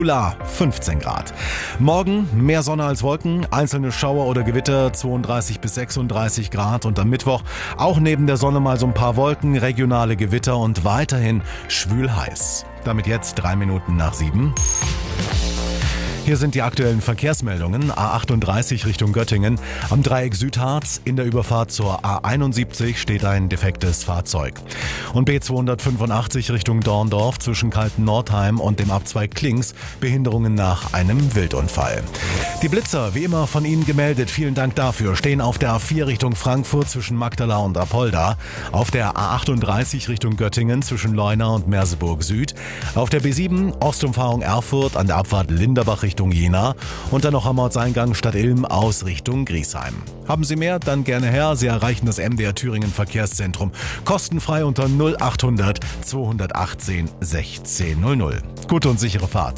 Ula, 15 Grad. Morgen mehr Sonne als Wolken, einzelne Schauer oder Gewitter 32 bis 36 Grad und am Mittwoch auch neben der Sonne mal so ein paar Wolken, regionale Gewitter und weiterhin schwül heiß. Damit jetzt 3 Minuten nach 7. Hier sind die aktuellen Verkehrsmeldungen. A38 Richtung Göttingen. Am Dreieck Südharz in der Überfahrt zur A71 steht ein defektes Fahrzeug. Und B285 Richtung Dorndorf zwischen Kalten-Nordheim und dem Abzweig Klings Behinderungen nach einem Wildunfall. Die Blitzer, wie immer von Ihnen gemeldet, vielen Dank dafür, stehen auf der A4 Richtung Frankfurt zwischen Magdala und Apolda, auf der A38 Richtung Göttingen zwischen Leuna und Merseburg Süd, auf der B7 Ostumfahrung Erfurt an der Abfahrt Linderbach Richtung Jena und dann noch am Ortseingang Stadt Ilm aus Richtung Griesheim. Haben Sie mehr? Dann gerne her. Sie erreichen das MDR Thüringen Verkehrszentrum kostenfrei unter 0800 218 1600. Gute und sichere Fahrt.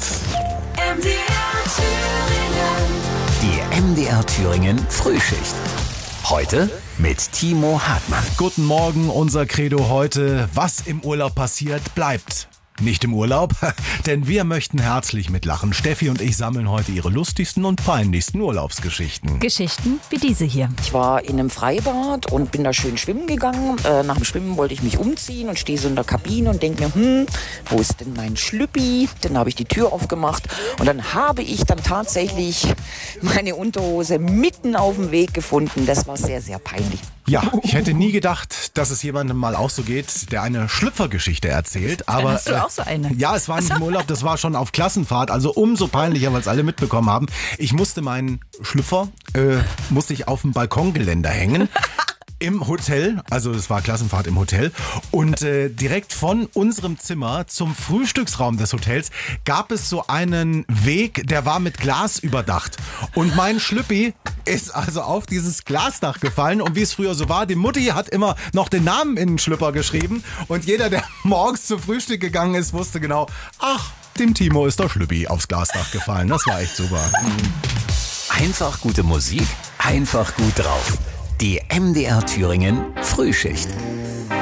Die MDR Thüringen Frühschicht. Heute mit Timo Hartmann. Guten Morgen, unser Credo heute. Was im Urlaub passiert, bleibt. Nicht im Urlaub, denn wir möchten herzlich mitlachen. Steffi und ich sammeln heute ihre lustigsten und peinlichsten Urlaubsgeschichten. Geschichten wie diese hier. Ich war in einem Freibad und bin da schön schwimmen gegangen. Nach dem Schwimmen wollte ich mich umziehen und stehe so in der Kabine und denke mir, wo ist denn mein Schlüppi? Dann habe ich die Tür aufgemacht und dann habe ich dann tatsächlich meine Unterhose mitten auf dem Weg gefunden. Das war sehr, sehr peinlich. Ja, ich hätte nie gedacht, dass es jemandem mal auch so geht, der eine Schlüpfergeschichte erzählt. Aber hast du auch so eine? Ja, es war nicht im Urlaub, das war schon auf Klassenfahrt, also umso peinlicher, weil es alle mitbekommen haben. Ich musste meinen Schlüpfer auf dem Balkongeländer hängen. Im Hotel, also es war Klassenfahrt im Hotel und direkt von unserem Zimmer zum Frühstücksraum des Hotels gab es so einen Weg, der war mit Glas überdacht und mein Schlüppi ist also auf dieses Glasdach gefallen und wie es früher so war, die Mutti hat immer noch den Namen in den Schlüpper geschrieben und jeder, der morgens zum Frühstück gegangen ist, wusste genau, ach, dem Timo ist der Schlüppi aufs Glasdach gefallen, das war echt super. Einfach gute Musik, einfach gut drauf. Die MDR Thüringen Frühschicht.